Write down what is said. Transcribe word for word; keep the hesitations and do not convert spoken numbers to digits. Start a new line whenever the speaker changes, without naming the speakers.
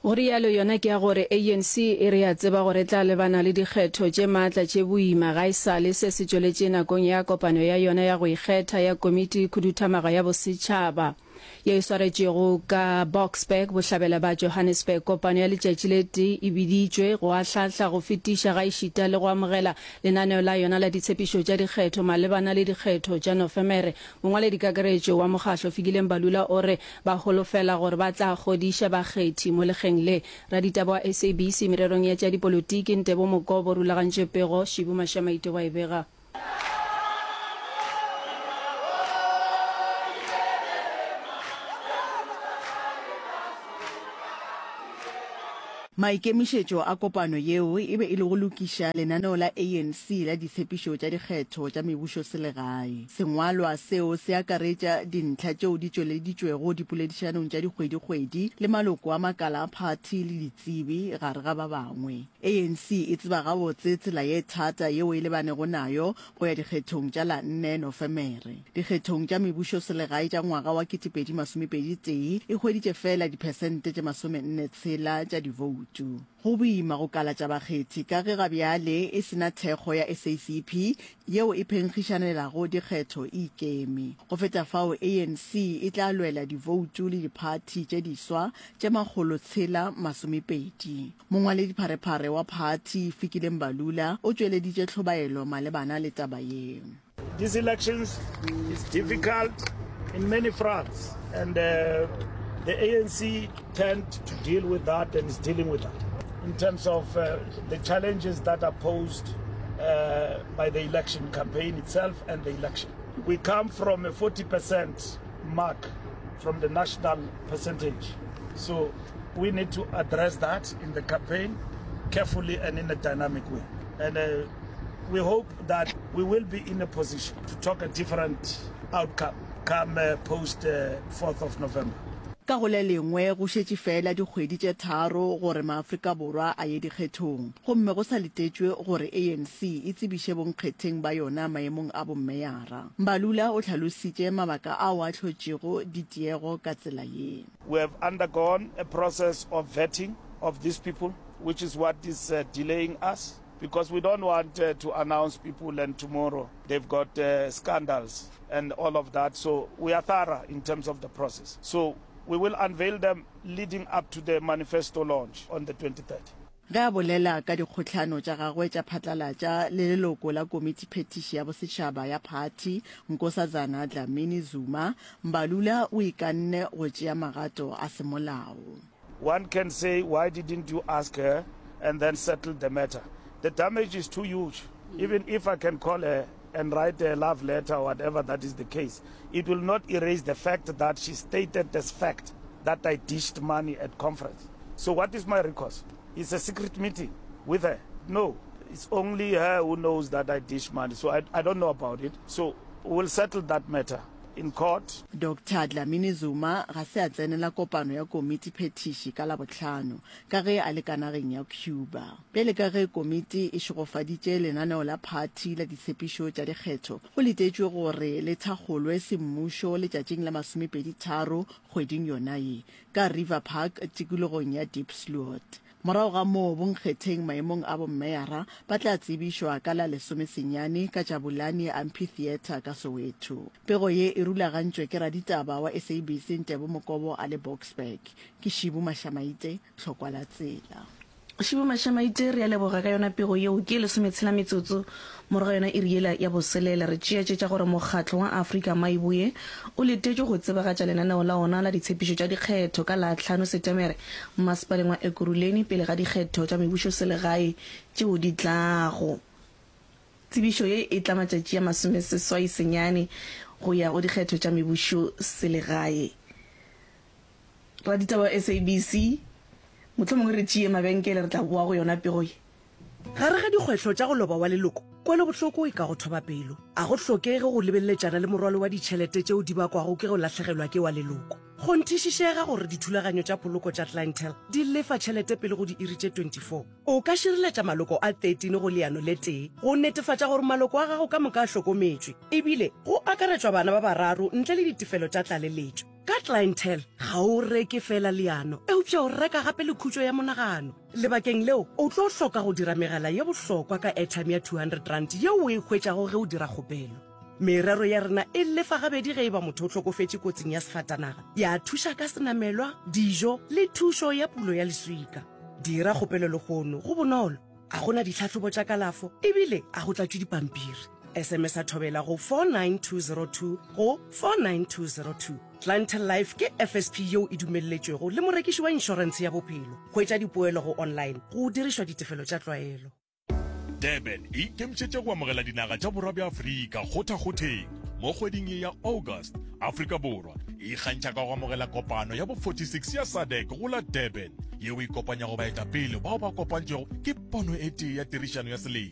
Go rialo yona ke ya gore A N C e re ya tseba gore tla lebana le dikgetho tše maatla tše boima ga isale se se tšweletše nakong ya kopano ya yona ya go ikgetha ya komiti khuduthamaga ya bosetšhaba ye e swaretšego ka Boksburg bohlabela ba Johannesburg. Kopano ya letšatši le tee e biditšwe go ahlahla go fetiša ga išita le go amogela lenaneo la yona la ditshepišo tša dikgetho malebana le dikgetho tša Nofemere. Mongwaledikakaretšo wa mokgatlo Fikile Mbalula o re ba holofela gore ba tla godiša bakgethi mo lekgeng le. Raditaba wa S A B C mererong ya tša dipolotiki Ntebo Mokobo rulagantše pego Shibu Mashamaite wa ebega.
Maikemišetšo a kopano yeo e be e le go lokiša lenaneo la A N C la ditshepišo tša dikgetho tša mebušo selegae. Sengwalwa seo se akaretša dintlha tšeo di tšweleditšwego dipoledišanong tša dikgwedi-kgwedi le maloko a makala a phathi le ditsebi gare ga ba bangwe. A N C e tseba gabotse tsela ye thata yeo e lebanego nayo go ya dikgethong tša la nne Nofemere. Dikgethong tša mebušo selegae tša ngwaga wa ketepedi masomepedi tee e hweditše fela dipersente tše masomenne tshela tša divoutu. Go boima go kalatša bakgethi ka ge gabjale e sena thekgo ya S A C P yeo e phenkgišanelago dikgetho e ikeme. Go feta fao A N C e tla lwela divoutu le diphathi tše diswa tše magolo tshela masomepedi. Mongwaledipharephare wa phathi Fikile Mbalula o tšweleditše tlhobaelo malebana le taba yeo.
These elections is difficult in many fronts, and uh, the A N C tend to deal with that and is dealing with that in terms of uh, the challenges that are posed uh, by the election campaign itself and the election. We come from a forty percent mark from the national percentage, so we need to address that in the campaign carefully and in a dynamic way. And uh, we hope that we will be in a position to talk a different outcome come uh, post uh, fourth of November.
Ka go le lengwe go šetše fela dikgwedi tše tharo gore maAfrika Borwa a ye dikgethong gomme go sa letetšwe gore A N C e tsebiše bonkgetheng ba yona maemong a bommeyara. Mbalula o tlhalositše mabaka ao a tlhotšego ditiego ka tsela ye.
We have undergone a process of vetting of these people, which is what is uh, delaying us, because we don't want uh, to announce people and tomorrow they've got uh, scandals and all of that. So we are thorough in terms of the process. So we will unveil them leading up to the manifesto launch on the twenty-third.
Ge a bolela ka dikgotlhano tša gagwe tša phatlalatša le leloko la komiti phetiši ya bosetšhaba ya phathi Nkosazana Dlamini Zuma, Mbalula o ikanne go tšea magato a semolao.
One can say, why didn't you ask her and then settle the matter? The damage is too huge. Even if I can call her and write a love letter or whatever that is the case, it will not erase the fact that she stated as fact that I dished money at conference. So what is my recourse? It's a secret meeting with her. No, it's only her who knows that I dished money. So I, I don't know about it. So we'll settle that matter in court.
Doctor Dlamini Zuma ga se a tsenela kopano ya komiti phetiši ka la botlhano ka ge a le kanageng ya Cuba. Pele ka ge komiti e šogofaditše lenaneo la phathi la ditshepišo tša dikgetho go letetšwe gore le thakgolwe semmušo letšatšing la masomepedi tharo kgweding yona ye ka River Park tikologong ya Diepsloot. Morago ga moo bonkgetheng maemong a bommeyara ba tla tsebišwa ka la lesomesenyane ka Jabulani Amphitheatre ka Soweto. Pego ye e rulagantšwe ke raditaba wa S A B C Ntebo Mokobo a le Boksburg. Ke Shibu Mashamaite, tlhokwa la tsela.
Shibu Mashamaite re a leboga ka yona pego yeo ke lesometshela metsotso morago yona e riela ya boselela re tšeatše tša gore mokgatlo wa Afrika Maibuye o letetšwe go tsebagatša lenaneo la ona la ditshepišo tša dikgetho ka la hlano Setemere mmasepaleng wa Ekurhuleni pele ga dikgetho tša mebušo selegae tšeo di tlago. Tsebišo ye e tla matšatši ya masomeseswai senyane go ya go dikgetho tša mebušo selegae. Raditaba S A B C motlhomongwe re tšee mabenkele re tla boa go yona pego ye.
Gare ga dikgwetlho tša go loba wa leloko kwele bohloko e ka go thoba pelo a go hlokege go lebeletšana le morwalo wa ditšhelete tšeo di bakwago ke go lahlegelwa ke wa leloko. Go nthišišega gore dithulaganyo tša poloko tša Clientele di lefa tšhelete pele go di iri tše twenty-four. O ka širiletša maloko a thirteen go leano le tee go netefatša gore maloko a gago ka moka a hlokometšwe ebile go akaretšwa bana ba bararo ntle le ditefelo tša tlaleletšo. ka clientele ga o reke fela leano eupša o reka gape le khutšo ya monagano lebakeng leo o tlo hloka go dira megala ye bohlokwa ka airtime ya two hundred rand yeo o e hwetšago ge o dira kgopelo merero ya rena e lefa gabedi ge e ba motho o hlokofetše kotsing ya sefatanaga ya thuša ka senamelwa dijo le thušo ya pulo ya leswika dira kgopelo le kgono go bonolo a gona ditlhatlhobo tša kalafo ebile a go tlatšwe dipampiri sms a thobela go four nine two zero two go four nine two zero two clientele life ke F S P yeo e dumelletšwego le morekiši wa inšorense ya bophelo go etša dipoelo go online go dirišwa ditefelo tša tlwaelo.
Durban e ikemišetše go amogela dinaga tša borwa bja Afrika kgotha-kgotheng mo kgweding ye ya August. Afrika Borwa e ikgantšha ka go amogela kopano ya bo forty-six ya S A D C go la Durban yeo e kopanya go baetapele bao ba kopantšego ke pono e tee ya tirišano ya selemo